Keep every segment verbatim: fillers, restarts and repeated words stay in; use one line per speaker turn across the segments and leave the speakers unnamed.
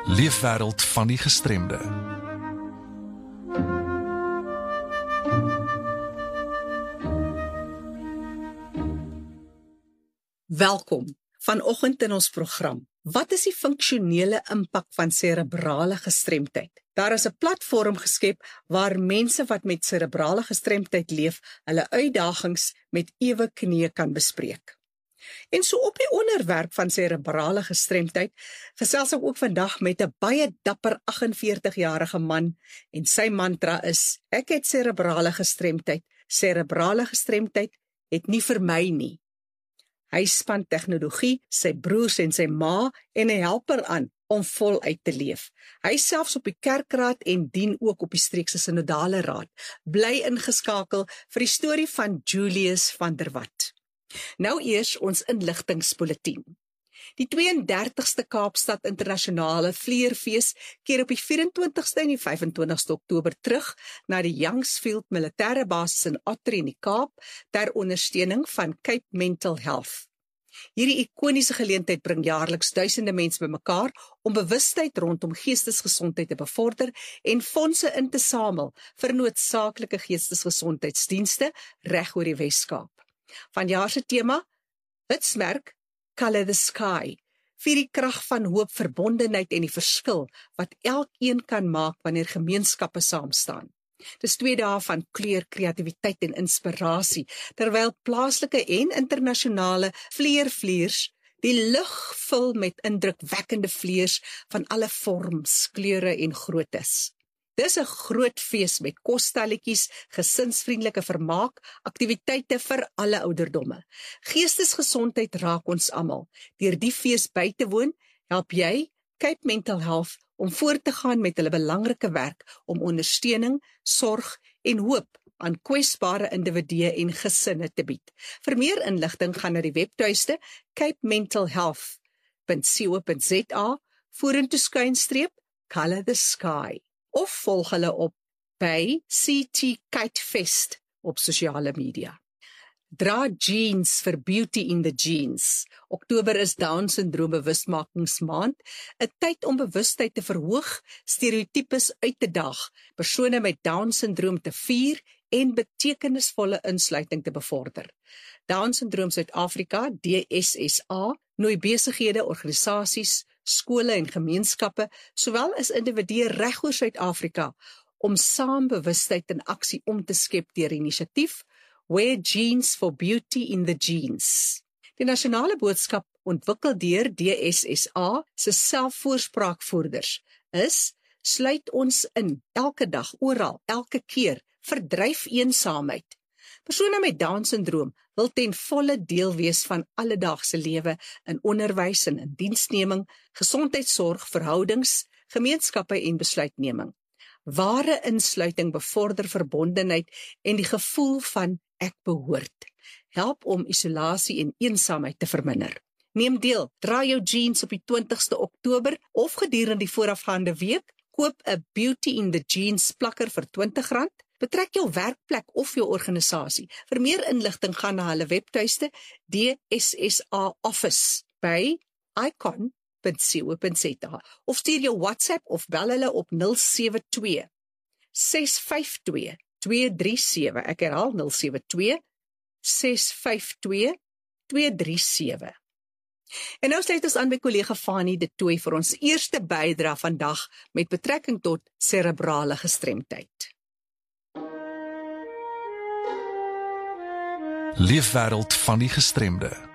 Leefwêreld van die gestremde.
Welkom. Vanoggend in ons program. Wat is die funksionele impak van serebrale gestremdheid? Daar is 'n platform geskep waar mense wat met serebrale gestremdheid leef, hulle uitdagings met ewe knieë kan bespreek. En so op die onderwerp van serebrale gestremdheid, gesels ek ook vandag met 'n baie dapper agt en veertig-jarige man, en sy mantra is: ek het serebrale gestremdheid. Serebrale gestremdheid het nie vir my nie. Hy span tegnologie, sy broers en sy ma en 'n helper aan om voluit te leef. Hy selfs op die kerkraad en dien ook op die streekse sinodale raad. Bly ingeskakel vir die storie van Julius van der Walt. Nou eers ons inligtingsbulletin. Die twee en dertigste Kaapstad Internasionale Vleerfees keer op die vyf en twintigste en die vyf en twintigste Oktober terug na die Youngsfield Militêre Basis in Ottery in die Kaap ter ondersteuning van Cape Mental Health. Hierdie ikoniese geleentheid bring jaarliks duisende mense bymekaar om bewustheid rondom geestesgesondheid te bevorder en fondse in te samel vir noodsaaklike geestesgesondheidsdienste reg oor die Wes-Kaap. Vanjaar se tema, hitsmerk Color the Sky, vir die krag van hoop, verbondenheid en die verskil wat elkeen kan maak wanneer gemeenskappe saam staan. Dis twee dae van kleur, kreatiwiteit en inspirasie, terwyl plaaslike en internasionale vleervliers die lug vul met indrukwekkende vleers van alle vorms, kleure en groottes. Dis 'n groot fees met kosstalletjies, gesinsvriendelike vermaak, aktiwiteite vir alle ouderdomme. Geestesgesondheid raak ons almal. Deur die fees by te woon, help jy Cape Mental Health om voort te gaan met hulle belangrike werk om ondersteuning, sorg en hoop aan kwesbare individue en gesinne te bied. Vir meer inligting gaan na die webtuiste cape mental health punt co punt za vorentoe skuinstreep Color the Sky of volg hulle op by C T Kitefest op sosiale media. Dra jeans vir Beauty in the Jeans. Oktober is Down-sindroom bewustmakingsmaand, 'n tyd om bewustheid te verhoog, stereotypes uit te daag, persone met Down-sindroom te vier en betekenisvolle insluiting te bevorder. Down-sindroom Suid-Afrika, D S S A, nooi besighede, organisasies, skole en gemeenskappe, sowel as individue reg oor Suid-Afrika, om saam bewustheid in aksie om te skep deur inisiatief Wear Jeans for Beauty in the Jeans. Die nasionale boodskap, ontwikkel deur D S S A se selfvoorspraakvoerders, is: sluit ons in, elke dag, oral, elke keer, verdryf eensaamheid. Persone met Down-sindroom wil ten volle deel wees van alledaagse lewe in onderwys en in diensneming, gesondheidsorg, verhoudings, gemeenskappe en besluitneming. Ware insluiting bevorder verbondenheid en die gevoel van ek behoort. Help om isolasie en eensaamheid te verminder. Neem deel, dra jou jeans op die twintigste Oktober of gedurende die voorafgaande week, koop 'n Beauty in the Jeans plakker vir twintig rand, betrek jou werkplek of jou organisasie. Vir meer inligting gaan na hulle webtuiste D S S A Office by icon punt co punt za of stuur jou WhatsApp of bel hulle op nul sewe twee, ses vyf twee, twee drie sewe. Ek herhaal nul sewe twee, ses vyf twee, twee drie sewe. En nou sluit ons aan by kollega Fanie de Tooy vir ons eerste bydra vandag met betrekking tot serebrale gestremdheid.
Leefwêreld van die gestremde.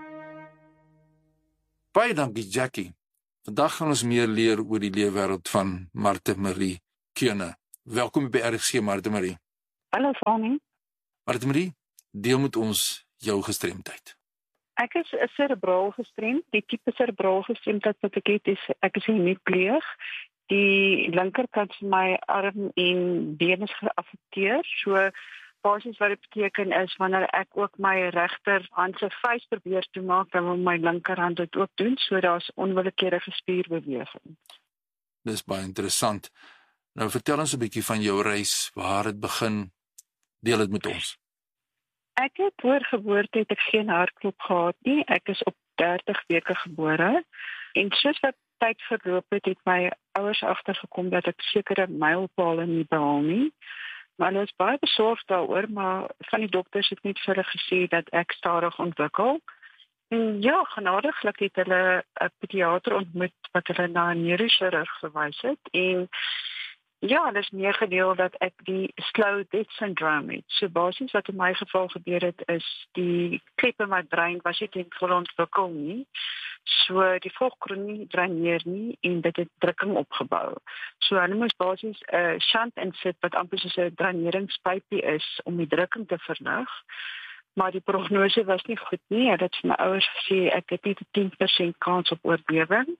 Baie dankie, Jackie. Vandag gaan ons meer leer oor die leefwêreld van Marthe Marie Keune. Welkom by R G C, Marthe Marie.
Hallo, Fanie.
Marthe Marie, deel met ons jou gestremdheid.
Ek is serebraal gestremd. Die tipe serebraal gestremdheid wat ek het is, ek is hemipleeg. Die linkerkant van my arm en been is geaffekteer, so basies wat dit beteken is, wanneer ek ook my regterhand se vuis probeer toemaak, dan wil my linkerhand dit ook doen, so daar's onwillekeurige spierbeweging.
Dis baie interessant. Nou vertel ons 'n bietjie van jou reis, waar het begin, deel dit met ons.
Ek het voor geboorte het ek geen hartklop gehad nie. Ek is op dertig weke gebore en soos wat tyd verloop het, het my ouers agtergekom dat ek sekere mylpale nie behaal nie. Maar hulle is baie besorgd daaroor, maar van die dokters het net vir hulle gesê dat ek stadig ontwikkel. En ja, genadiglik het hulle 'n pediater ontmoet wat hulle na 'n neurochirurg verwys het. En ja, hulle is meegedeel dat ek die slow death syndrome het. So basies wat in my geval gebeur het, is die klep in my brein was nie ten volle ontwikkel nie. So die volkron nie draineer nie en dit het drukking opgebou. So hulle moes basies 'n uh, shunt insit wat amper soos 'n draineringspypie is om die drukking te verlig. Maar die prognose was nie goed nie. Hulle het vir my ouers gesê ek het net 'n tien persent kans op oorlewing.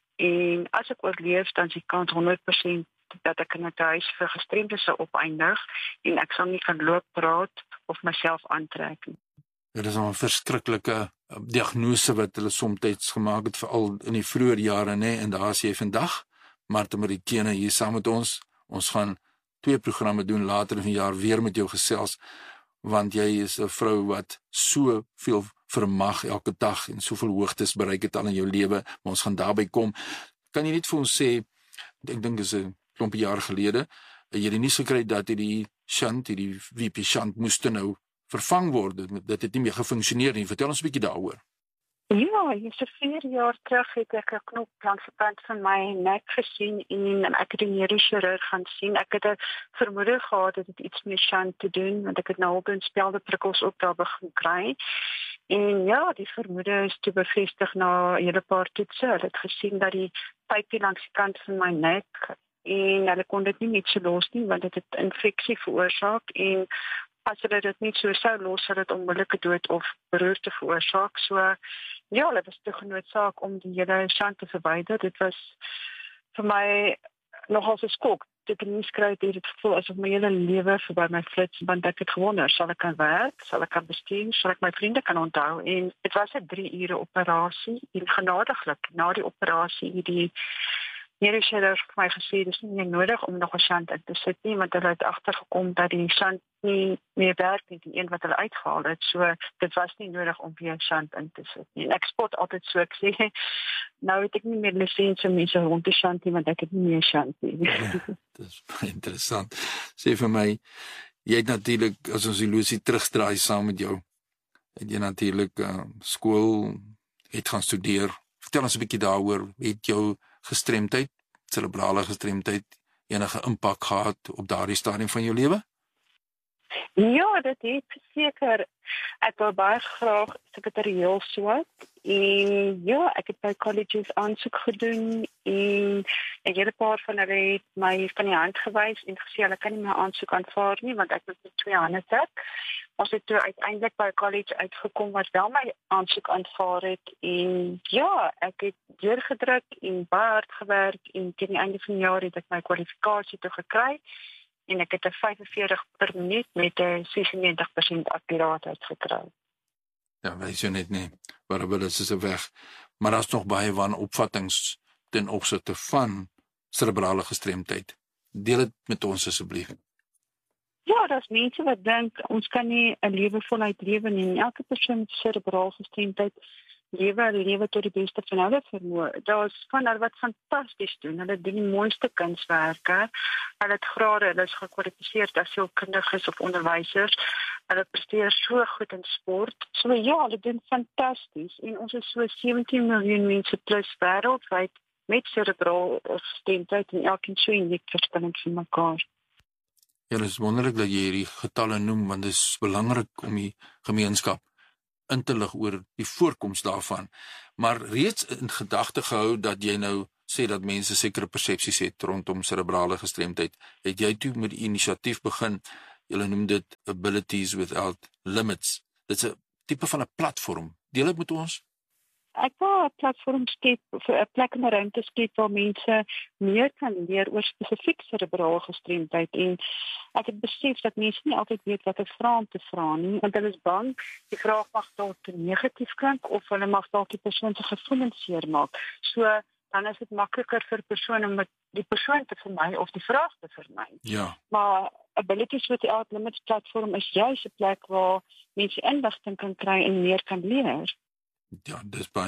En as ek oorleef, dan is die kans honderd persent dat ek in 'n huis vir gestremdes sal opeindig en ek sal nie kan loop, praat of myself aantrek nie.
Dit is 'n verskriklike diagnose wat hulle soms gemaak het, veral in die vroeë jare, nê, en daar is jy vandag, Martha Marie Kene hier saam met ons. Ons gaan twee programme doen later in die jaar weer met jou gesels, want jy is 'n vrou wat soveel vermag elke dag en soveel hoogtes bereik het al in jou lewe, maar ons gaan daarby kom. Kan jy net vir ons sê, ek dink dis 'n klompie jaar gelede, jy het nie gekry dat hierdie shunt, hierdie V P shunt moeste nou vervang word, dat dit nie meer gefunksioneer nie. Vertel ons 'n bietjie daaroor.
Ja, hier so vier jaar terug het ek 'n knop langs die kant van my nek gesien en ek het 'n neurochirurg gaan sien. Ek het 'n vermoede gehad dat dit iets met shunt te doen, want ek het nou al 'n speldeprikkels ook daar begin kry. En ja, die vermoede is te bevestig na 'n hele paar toetse. Hulle het gesien dat die pypie langs die kant van my nek en hulle kon dit nie net so los nie, want dit het infeksie veroorsaak en as hulle dit nie so sou los, sou dit onmiddellike dood of beroerte veroorsaak. So ja, hulle was te genoodsaak om die hele shunt te verwyder. Dit was vir my nogal 'n skok. Dit het nie skryf dit het gevoel asof my hele lewe verby my flits, want ek het gewonder, sal ek kan werk, sal ek kan bestuur, sal ek my vriende kan onthou. En dit was 'n drie ure operasie en genadiglik na die operasie die neurochirurg het my gesê dis nie meer nodig om nog 'n shunt in te sit nie, want hulle het agtergekom dat die shunt nie meer werk nie, die een wat hulle uitgehaal het. So dit was nie nodig om weer 'n shunt in te sit nie. En ek spot altyd so, ek sê nou het ek nie meer lisensie om mense rond te shunt nie, want ek het nie meer shunt nie.
Ja, dit is baie interessant. Sê vir my, jy het natuurlik, as ons die losie terugdraai saam met jou, het jy natuurlik uh, skool, het gaan studeer. Vertel ons 'n bietjie daaroor, het jou gestremdheid, cerebrale gestremdheid, enige impak gehad op daardie stadium van jou lewe?
Ja, dit het seker. Ek wou baie graag sekretarieel swat en ja, ek het by colleges aansoek gedoen en 'n hele paar van hulle het my van die hand gewys en gesê hulle kan nie my aansoek aanvaar nie want ek moet met twee hande sit. Ons het toe uiteindelik by 'n college uitgekom wat wel my aansoek aanvaar het en ja, ek het deurgedruk en baie hard gewerk en teen die einde van die jaar het ek my kwalifikasie toe gekry. En ek het 'n vyfenveertig per minuut met 'n sesennegentig persent akkuraatheid gekry.
Ja, weet jy net nie, waar wil dit is 'n weg. Maar daar's nog baie wanopvattings ten opsigte van cerebrale gestremdheid. Deel dit met ons asseblief.
Ja, daar's mense wat dink ons kan nie 'n lewe voluit lewe nie. Elke persoon met cerebrale gestremdheid lewe hulle lewe tot die beste van hulle vermoë. Daar's van hulle wat fantasties doen. Hulle doen die mooiste kunswerke. Hulle het grade, hulle is gekwalifiseer as sielkundiges of onderwysers. Hulle presteer so goed in sport. So ja, hulle doen fantasties. En ons is so sewentien miljoen mense plus wêreldwyd met cerebrale gestremdheid en elkeen so uniek verskillend van mekaar.
Ja, dit is wonderlik dat jy hierdie getalle noem, want dit is belangrik om die gemeenskap in te lig oor die voorkoms daarvan, maar reeds in gedagte gehou dat jy nou sê dat mense sekere persepsies het rondom cerebrale gestremdheid, het jy toe met die inisiatief begin, jy noem dit Abilities Without Limits, dit is 'n tipe van 'n platform, deel dit met ons?
Ek wil 'n platform skep vir 'n plek in 'n ruimte skep waar mense meer kan leer oor spesifiek cerebrale gestremdheid en ek het besef dat mense nie altyd weet wat 'n vraag om te vra nie, want hulle is bang die vraag mag dalk te negatief klink of hulle mag dalk die persoon se gevoelens seermaak. So dan is dit makliker vir persone om die persoon te vermy of die vraag te vermy.
Ja.
Maar Abilities Without Limits platform is juist 'n plek waar mense inligting kan kry en meer kan leer.
Ja, dis baie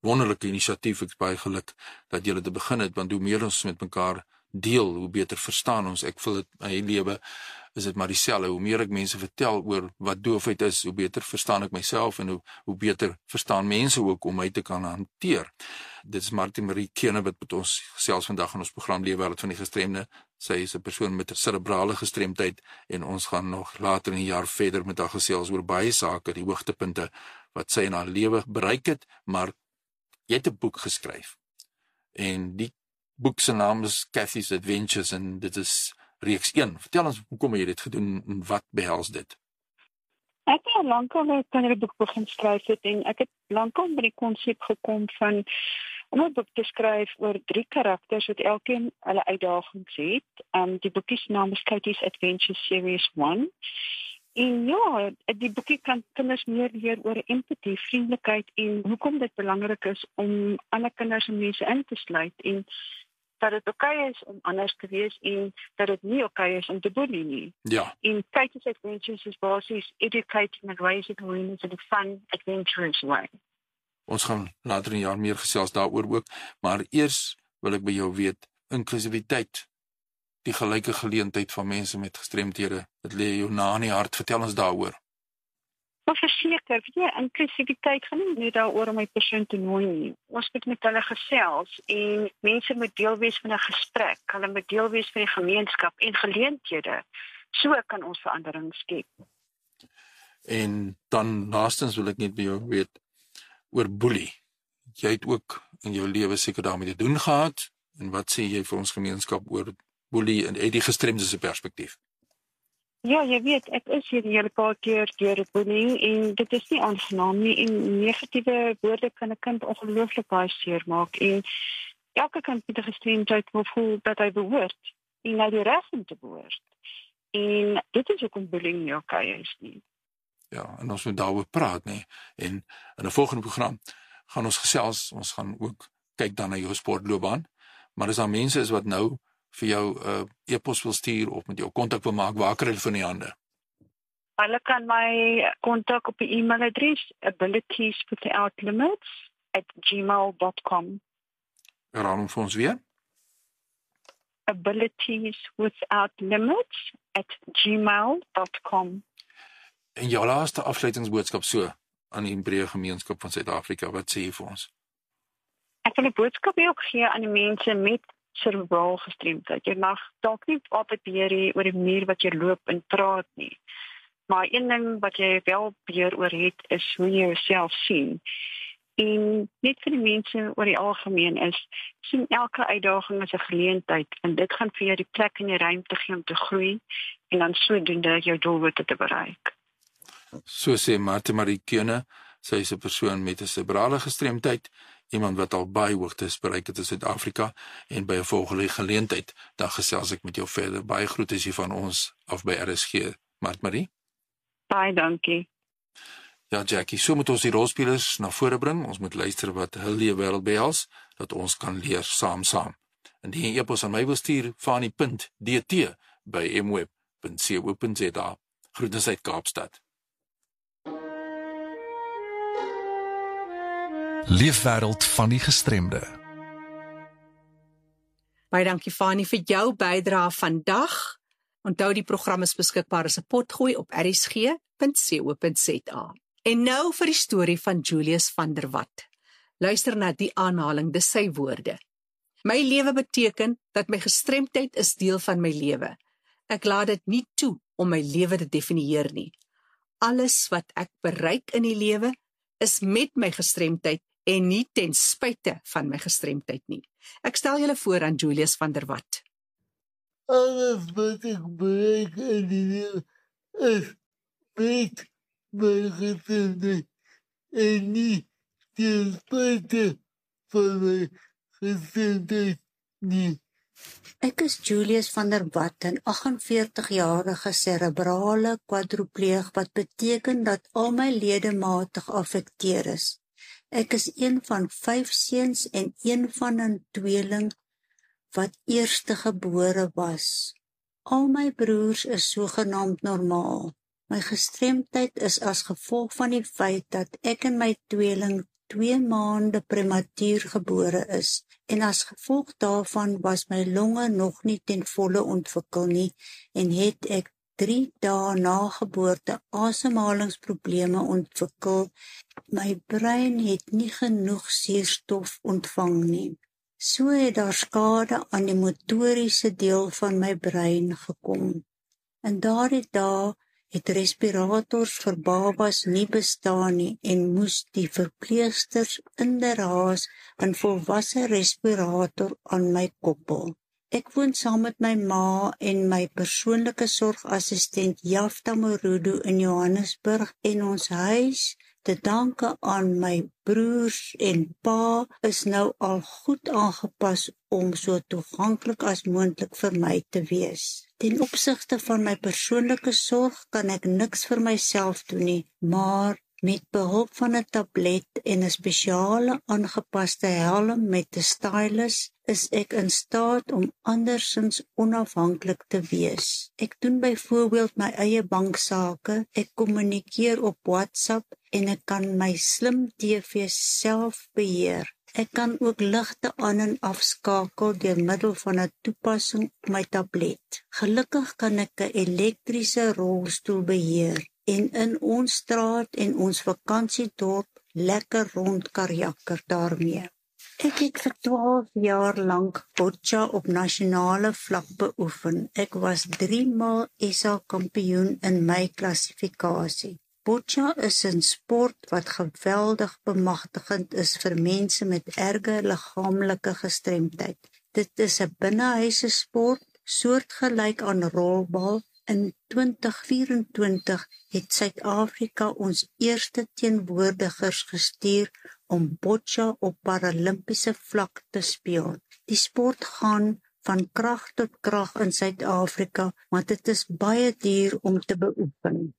wonderlike inisiatief, ek is baie geluk dat julle te begin het, want hoe meer ons met mekaar deel, hoe beter verstaan ons. Ek voel dit my lewe is dit maar dieselfde. Hoe meer ek mense vertel oor wat doofheid is, hoe beter verstaan ek myself en hoe, hoe beter verstaan mense ook om my te kan hanteer. Dit is Martie Marie Kene wat met ons gesels vandag in ons program Leefwêreld van die Gestremde. Sy is 'n persoon met 'n serebrale gestremdheid en ons gaan nog later in die jaar verder met haar gesels oor baie sake, die hoogtepunte wat sy in haar lewe bereik het, maar jy het 'n boek geskryf. En die boek se naam is Kathy's Adventures en dit is reeks een. Vertel ons, hoekom het jy dit gedoen en wat behels dit?
Ek het al lankal met 'n boek begin skryf het en ek het lankal by die konsep gekom van om 'n boek te skryf oor drie karakters wat elkeen hulle uitdagings het. Um, die boekie se naam is Kathy's Adventures Series one. En ja, die boekie kan kinders meer leer oor empatie, vriendelikheid en hoekom dit belangrik is om ander kinders en mense in te sluit en dat dit oké okay is om anders te wees en dat dit nie oké okay is om te boelie nie.
Ja.
En Kathy's Adventures is basies educating and raising awareness in a fun, adventurous way.
Ons gaan later in die jaar meer gesels daaroor ook, maar eers wil ek by jou weet, inklusiwiteit, die gelyke geleentheid van mense met gestremdhede, dit lê jou na in die hart, vertel ons daaroor.
Maar verseker, ja, inklusiwiteit gaan nie net daaroor om my persoon te nooi nie. Ons moet met hulle gesels en mense moet deel wees van 'n gesprek, hulle moet deel wees van die gemeenskap en geleenthede. So kan ons verandering skep.
En dan laastens wil ek net by jou weet oor boelie. Jy het ook in jou lewe seker daarmee te doen gehad, en wat sê jy vir ons gemeenskap oor boelie en uit die gestremdes se perspektief?
Ja, jy weet, ek is hier 'n hele paar keer deur dit bullying en dit is nie aangenaam nie en negatiewe woorde kan 'n kind ongelooflik baie seer maak en elke kind met 'n gestremdheid wil voel dat hy behoort en hy die reg om te behoort. En dit is ook om bullying nie oké is nie.
Ja, en ons moet daaroor praat, nee. En in 'n volgende program gaan ons gesels, ons gaan ook kyk dan na jou sportloopbaan, maar as daar mense is wat nou vir jou 'n uh, e-pos wil stuur of met jou kontak wil maak, waar kry hulle van die hande?
Hulle kan my kontak op die e-mailadres abilities without limits at gmail dot com.
Herhaal hom vir ons weer.
abilities without limits at gmail dot com.
En jou laaste afsluitingsboodskap so aan die breë gemeenskap van Suid-Afrika, wat sê jy vir ons?
Ek wil 'n boodskap ook gee aan die mense met cerebraal gestremdheid. Jy mag dalk nie altyd beheer hê oor die manier wat jy loop en praat nie. Maar een ding wat jy wel beheer oor het, is hoe jy jouself sien. En net vir die mense oor die algemeen is, sien elke uitdaging as 'n geleentheid en dit gaan vir jou die plek en die ruimte gee om te groei en dan sodoende jou doelwitte te bereik.
So sê Martie Marie Kene, sy is 'n persoon met 'n serebrale gestremdheid, iemand wat al baie hoogtes bereik het in Suid-Afrika, en by 'n volgende geleentheid dan gesels ek met jou verder. Baie groete is hier van ons af by R S G. Martie Marie.
Baie dankie.
Ja, Jackie, so moet ons die rolspelers na vore bring. Ons moet luister wat hulle leefwêreld behels, dat ons kan leer saam saam. Indien jy 'n e-pos aan my wil stuur, fani punt d t by m web punt co punt z a. Groete uit Kaapstad.
Leefwêreld van die Gestremde.
Baie dankie Fani vir jou bydrae vandag. Onthou die program is beskikbaar as 'n potgooi op r s g punt co punt z a. En nou vir die storie van Julius van der Walt. Luister na die aanhaling, dis sy woorde. My lewe beteken dat my gestremdheid is deel van my lewe. Ek laat dit nie toe om my lewe te definieer nie. Alles wat ek bereik in die lewe is met my gestremdheid en nie ten spyte van my gestremdheid nie. Ek stel julle voor aan Julius van der Walt.
Alles wat ek bereik in die lewe is met my gestremdheid en nie ten spyte van my gestremdheid nie.
Ek is Julius van der Walt, 'n agt en veertig-jarige serebrale kwadripleeg, wat beteken dat al my ledematig affekteer is. Ek is een van vyf seuns en een van 'n tweeling wat eerstegebore was. Al my broers is sogenaamd normaal. My gestremdheid is as gevolg van die feit dat ek en my tweeling twee maande prematuur gebore is en as gevolg daarvan was my longe nog nie ten volle ontwikkel nie en het ek drie dae na geboorte asemhalingsprobleme ontwikkel. My brein het nie genoeg suurstof ontvang nie. So het daar skade aan die motoriese deel van my brein gekom. In daardie dae het respirators vir babas nie bestaan nie en moes die verpleegsters inderhaas 'n volwasse respirator aan my koppel. Ek woon saam met my ma en my persoonlike sorgassistent Jafta Morudu in Johannesburg en ons huis, te danke aan my broers en pa, is nou al goed aangepas om so toeganklik as moontlik vir my te wees. Ten opsigte van my persoonlike sorg kan ek niks vir myself doen nie, maar met behulp van 'n tablet en 'n spesiale aangepaste helm met 'n stylus is ek in staat om andersins onafhanklik te wees. Ek doen byvoorbeeld my eie banksake, ek kommunikeer op WhatsApp en ek kan my slim T V self beheer. Ek kan ook ligte aan en afskakel deur middel van 'n toepassing op my tablet. Gelukkig kan ek 'n elektriese rolstoel beheer en in ons straat en ons vakansiedorp lekker rondkarjakker daarmee. Ek het vir twaalf jaar lank boccia op nasionale vlak beoefen. Ek was drie maal S A kampioen in my klassifikasie. Boccia is 'n sport wat geweldig bemagtigend is vir mense met erge liggaamlike gestremdheid. Dit is 'n binnehuise sport, soortgelyk aan rolbal. In twintig vyf-en-twintig het Suid-Afrika ons eerste teenwoordigers gestuur om boccia op paralimpiese vlak te speel. Die sport gaan van krag tot krag in Suid-Afrika, maar dit is baie duur om te beoefen.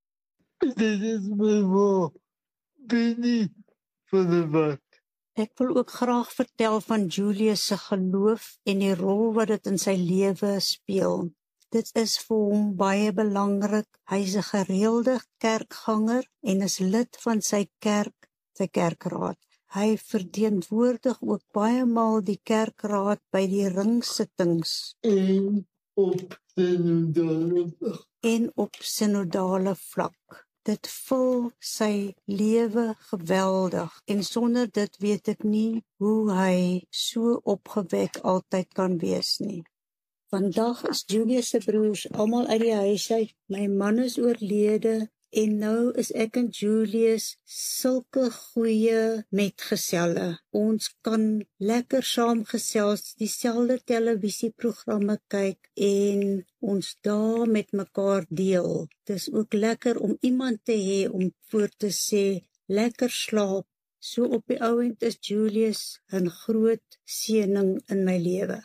Dit is my ma, Benny van der Walt.
Ek wil ook graag vertel van Julius se geloof en die rol wat dit in sy lewe speel. Dit is vir hom baie belangrik. Hy is 'n gereelde kerkganger en is lid van sy kerk, sy kerkraad. Hy verteenwoordig ook baie maal die kerkraad by die ringsittings
En op synodale vlak.
en op synodale vlak. Dit vul sy lewe geweldig en sonder dit weet ek nie hoe hy so opgewek altyd kan wees nie. Vandag is Julius se broers almal uit die huis uit. My man is oorlede en nou is ek en Julius sulke goeie metgeselle. Ons kan lekker saam gesels, dieselfde televisieprogramme kyk en ons dae met mekaar deel. Dit is ook lekker om iemand te hê om voor te sê, lekker slaap. So op die ouend is Julius 'n groot seëning in my lewe.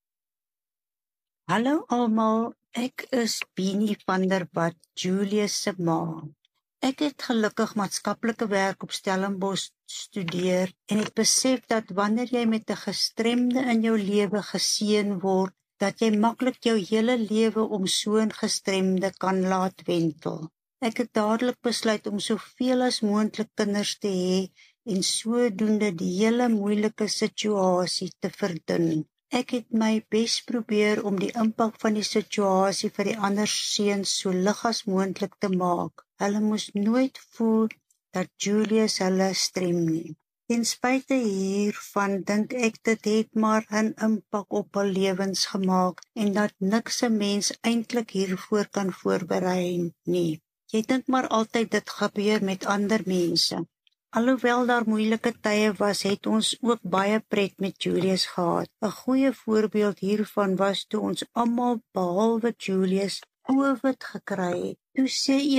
Hallo almal, ek is Bini van der Walt, Julius se ma. Ek het gelukkig maatskaplike werk op Stellenbosch studeer en het besef dat wanneer jy met 'n gestremde in jou lewe geseën word, dat jy maklik jou hele lewe om so 'n gestremde kan laat wentel. Ek het dadelik besluit om soveel as moontlik kinders te hê en sodoende die hele moeilike situasie te verdun. Ek het my bes probeer om die impak van die situasie vir die ander seuns so lig as moontlik te maak. Hulle moes nooit voel dat Julius hulle strem nie. Ten spyte hiervan dink ek dit het maar 'n impak op hul lewens gemaak en dat niks 'n mens eintlik hiervoor kan voorberei nie. Jy dink maar altyd dit gebeur met ander mense. Alhoewel daar moeilike tye was, het ons ook baie pret met Julius gehad. 'n Goeie voorbeeld hiervan was toe ons almal behalwe Julius COVID gekry het. Toe sê